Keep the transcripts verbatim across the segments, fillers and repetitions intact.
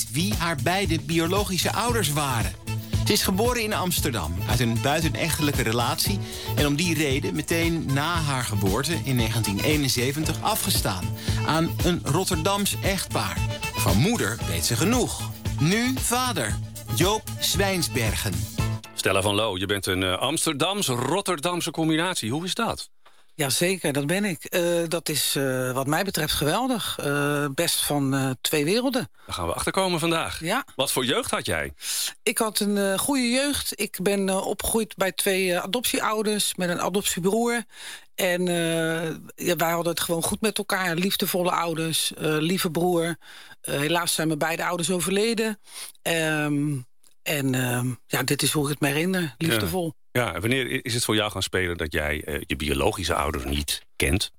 weet wie haar beide biologische ouders waren. Ze is geboren in Amsterdam, uit een buitenechtelijke relatie... en om die reden meteen na haar geboorte in negentien eenenzeventig afgestaan... aan een Rotterdams echtpaar. Van moeder weet ze genoeg. Nu vader, Joop Zwijnsbergen. Stella van Loo, je bent een uh, Amsterdams-Rotterdamse combinatie. Hoe is dat? Jazeker, dat ben ik. Uh, dat is uh, wat mij betreft geweldig. Uh, best van uh, twee werelden. Daar gaan we achterkomen vandaag. Ja. Wat voor jeugd had jij? Ik had een uh, goede jeugd. Ik ben uh, opgegroeid bij twee uh, adoptieouders met een adoptiebroer. En uh, ja, wij hadden het gewoon goed met elkaar. Liefdevolle ouders, uh, lieve broer. Uh, helaas zijn mijn beide ouders overleden. Um, en uh, ja, dit is hoe ik het me herinner. Liefdevol. Ja. Ja, wanneer is het voor jou gaan spelen dat jij uh, je biologische ouders niet kent?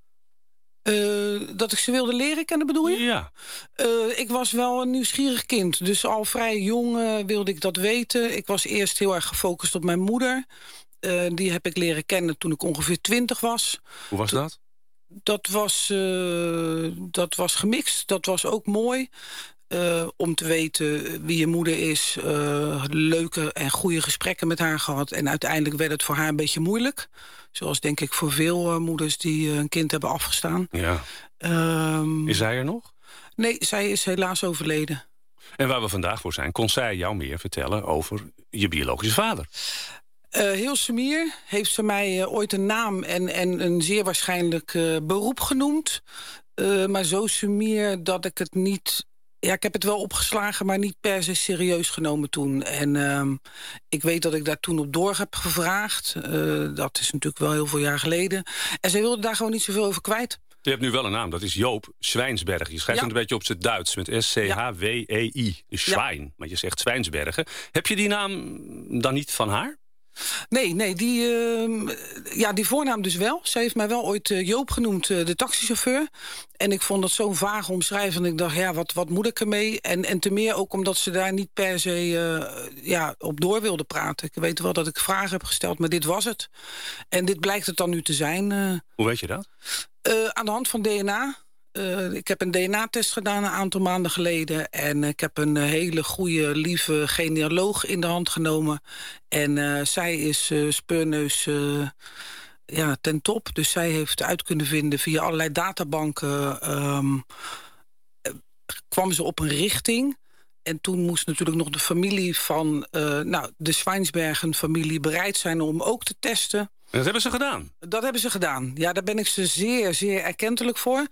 Uh, dat ik ze wilde leren kennen, bedoel je? Ja. Uh, ik was wel een nieuwsgierig kind. Dus al vrij jong uh, wilde ik dat weten. Ik was eerst heel erg gefocust op mijn moeder. Uh, die heb ik leren kennen toen ik ongeveer twintig was. Hoe was dat? Dat was, uh, dat was gemixt. Dat was ook mooi. Uh, om te weten wie je moeder is. Uh, leuke en goede gesprekken met haar gehad. En uiteindelijk werd het voor haar een beetje moeilijk. Zoals denk ik voor veel uh, moeders die uh, een kind hebben afgestaan. Ja. Um, is zij er nog? Nee, zij is helaas overleden. En waar we vandaag voor zijn, kon zij jou meer vertellen over je biologische vader? Uh, heel sumier heeft ze mij uh, ooit een naam en, en een zeer waarschijnlijk uh, beroep genoemd. Uh, maar zo sumier dat ik het niet... Ja, ik heb het wel opgeslagen, maar niet per se serieus genomen toen. En uh, ik weet dat ik daar toen op door heb gevraagd. Uh, dat is natuurlijk wel heel veel jaar geleden. En zij wilde daar gewoon niet zoveel over kwijt. Je hebt nu wel een naam, dat is Joop Zwijnsbergen. Je schrijft ja. het een beetje op zijn Duits, met S C H W E I. Dus Zwijn, ja. Maar je zegt Zwijnsbergen. Heb je die naam dan niet van haar? Nee, nee, die, uh, ja, die voornaam dus wel. Ze heeft mij wel ooit uh, Joop genoemd, uh, de taxichauffeur. En ik vond dat zo'n vage omschrijving. Ik dacht, ja, wat, wat moet ik ermee? En, en te meer ook omdat ze daar niet per se uh, ja, op door wilde praten. Ik weet wel dat ik vragen heb gesteld, maar dit was het. En dit blijkt het dan nu te zijn. Uh, Hoe weet je dat? Uh, aan de hand van D N A. Uh, ik heb een D N A-test gedaan een aantal maanden geleden. En ik heb een uh, hele goede, lieve genealoog in de hand genomen. En uh, zij is uh, speurneus uh, ja, ten top. Dus zij heeft uit kunnen vinden via allerlei databanken. Um, uh, kwam ze op een richting. En toen moest natuurlijk nog de familie van uh, nou, de Zwijnsbergen-familie bereid zijn om ook te testen. En dat hebben ze gedaan? Dat hebben ze gedaan. Ja, daar ben ik ze zeer, zeer erkentelijk voor.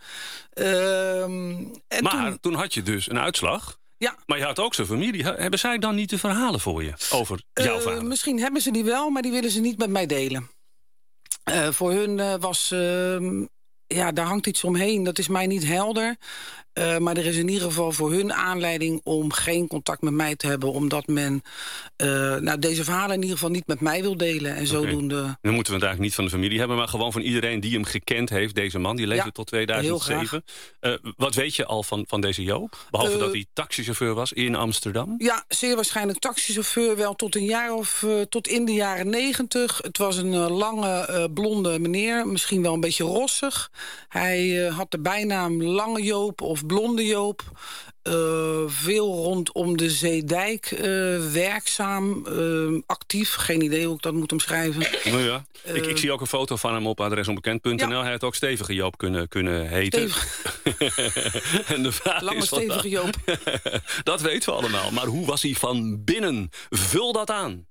Um, en maar toen... toen had je dus een uitslag. Ja. Maar je had ook zijn familie. Hebben zij dan niet de verhalen voor je over jouw uh, vader? Misschien hebben ze die wel, maar die willen ze niet met mij delen. Uh, voor hun uh, was... Uh, ja, daar hangt iets omheen. Dat is mij niet helder. Uh, maar er is in ieder geval voor hun aanleiding om geen contact met mij te hebben. Omdat men uh, nou, deze verhalen in ieder geval niet met mij wil delen. En zodoende... Okay. Dan moeten we het eigenlijk niet van de familie hebben, maar gewoon van iedereen die hem gekend heeft. Deze man, die leefde ja, tot tweeduizend zeven. Uh, wat weet je al van, van deze Joop? Behalve uh, dat hij taxichauffeur was in Amsterdam? Ja, zeer waarschijnlijk taxichauffeur. Wel tot een jaar of uh, tot in de jaren negentig. Het was een uh, lange, uh, blonde meneer. Misschien wel een beetje rossig. Hij uh, had de bijnaam Lange Joop of Blonde Joop. Uh, veel rondom de Zeedijk uh, werkzaam, uh, actief. Geen idee hoe ik dat moet omschrijven. Nou ja, uh, ik, ik zie ook een foto van hem op adres onbekend punt n l. Ja. Hij had ook Stevige Joop kunnen, kunnen heten. En de vraag Lange is Stevige Joop. Dat weten we allemaal. Maar hoe was hij van binnen? Vul dat aan.